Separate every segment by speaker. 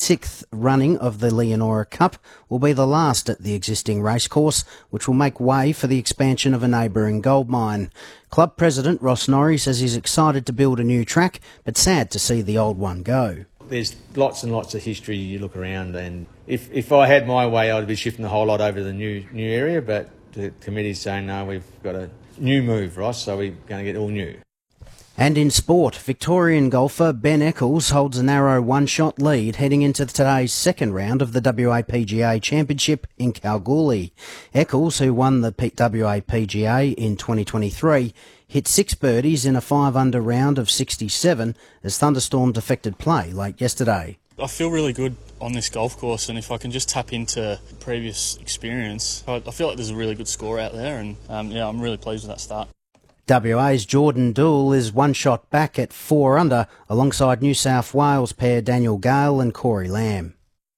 Speaker 1: 26th running of the Leonora Cup will be the last at the existing racecourse, which will make way for the expansion of a neighbouring gold mine. Club President Ross Norrie says he's excited to build a new track, but sad to see the old one go.
Speaker 2: There's lots and lots of history. You look around, and if I had my way, I'd be shifting the whole lot over to the new area, but the committee's saying, no, we've got a new move, Ross, so we're going to get all new.
Speaker 1: And in sport, Victorian golfer Ben Eccles holds a narrow one-shot lead heading into today's second round of the WAPGA Championship in Kalgoorlie. Eccles, who won the WAPGA in 2023, hit 6 birdies in a 5-under round of 67 as thunderstorms affected play late yesterday.
Speaker 3: I feel really good on this golf course, and if I can just tap into previous experience, I feel like there's a really good score out there, and I'm really pleased with that start.
Speaker 1: WA's Jordan Dool is one shot back at 4 under alongside New South Wales pair Daniel Gale and Corey Lamb.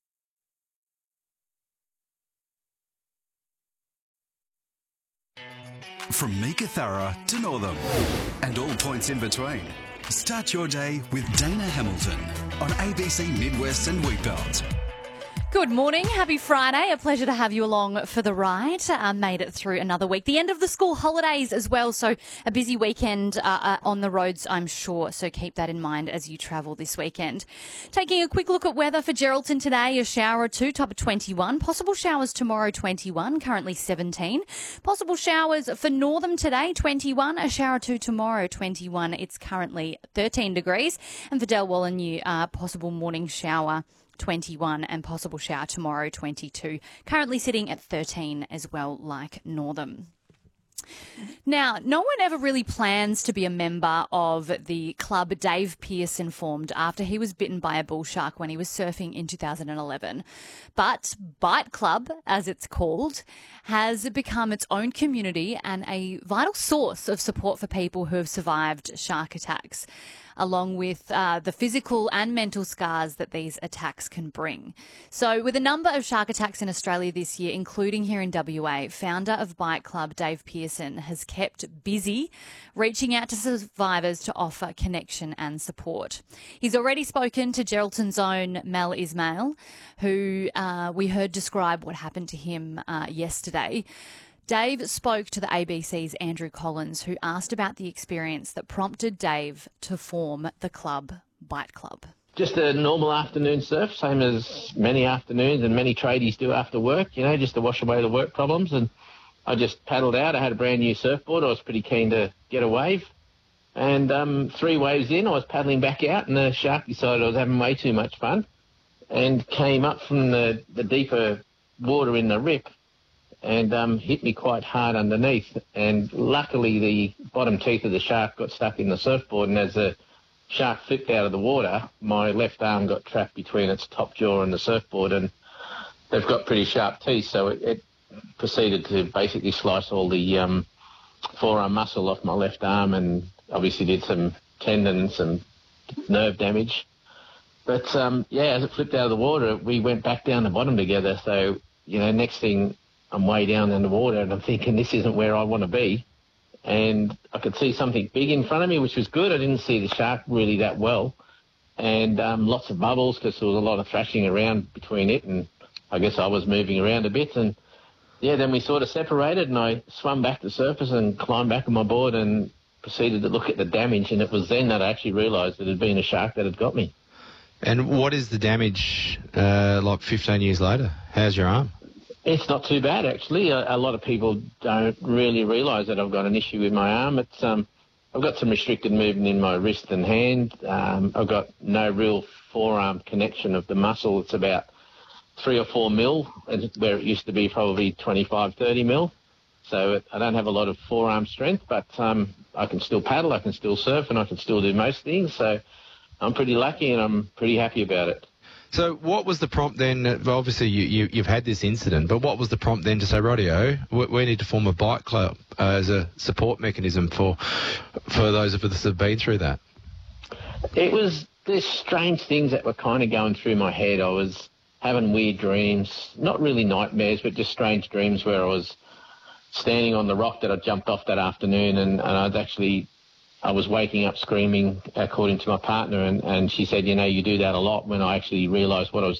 Speaker 4: From Meekatharra to Northam and all points in between. Start your day with Dana Hamilton on ABC Midwest and Wheatbelt.
Speaker 5: Good morning. Happy Friday. A pleasure to have you along for the ride. Made it through another week. The end of the school holidays as well, so a busy weekend on the roads, I'm sure. So keep that in mind as you travel this weekend. Taking a quick look at weather for Geraldton today, a shower or two, top of 21. Possible showers tomorrow, 21, currently 17. Possible showers for Northam today, 21. A shower or two tomorrow, 21. It's currently 13 degrees. And for Del Wallineu, possible morning shower, 21, and possible shower tomorrow, 22. Currently sitting at 13 as well, like Northam. Now, no one ever really plans to be a member of the club Dave Pearson formed after he was bitten by a bull shark when he was surfing in 2011. But Bite Club, as it's called, has become its own community and a vital source of support for people who have survived shark attacks, along with the physical and mental scars that these attacks can bring. So with a number of shark attacks in Australia this year, including here in WA, founder of Bite Club, Dave Pearson, has kept busy reaching out to survivors to offer connection and support. He's already spoken to Geraldton's own Mel Ismail, who we heard describe what happened to him yesterday. Dave spoke to the ABC's Andrew Collins, who asked about the experience that prompted Dave to form the club, Bite Club.
Speaker 6: Just a normal afternoon surf, same as many afternoons and many tradies do after work, just to wash away the work problems. And I just paddled out. I had a brand new surfboard. I was pretty keen to get a wave. And 3 waves in, I was paddling back out, and the shark decided I was having way too much fun and came up from the deeper water in the rip and hit me quite hard underneath. And luckily the bottom teeth of the shark got stuck in the surfboard, and as the shark flipped out of the water, my left arm got trapped between its top jaw and the surfboard, and they've got pretty sharp teeth, so it proceeded to basically slice all the forearm muscle off my left arm, and obviously did some tendons and nerve damage. But as it flipped out of the water, we went back down the bottom together. So, next thing, I'm way down in the water, and I'm thinking this isn't where I want to be. And I could see something big in front of me, which was good. I didn't see the shark really that well. And lots of bubbles, because there was a lot of thrashing around between it, and I guess I was moving around a bit. And, then we sort of separated, and I swam back to the surface and climbed back on my board and proceeded to look at the damage. And it was then that I actually realised that it had been a shark that had got me.
Speaker 7: And what is the damage like 15 years later? How's your arm?
Speaker 6: It's not too bad, actually. A lot of people don't really realise that I've got an issue with my arm. It's I've got some restricted movement in my wrist and hand. I've got no real forearm connection of the muscle. It's about 3 or 4 mil, where it used to be probably 25, 30 mil. So I don't have a lot of forearm strength, but I can still paddle, I can still surf, and I can still do most things. So I'm pretty lucky, and I'm pretty happy about it.
Speaker 7: So what was the prompt then? Obviously, you've had this incident, but what was the prompt then to say, rightio, we need to form a Bite Club as a support mechanism for those of us that have been through that?
Speaker 6: It was there's strange things that were kind of going through my head. I was having weird dreams, not really nightmares, but just strange dreams where I was standing on the rock that I jumped off that afternoon, and I was waking up screaming, according to my partner, and she said, you do that a lot, when I actually realised what I was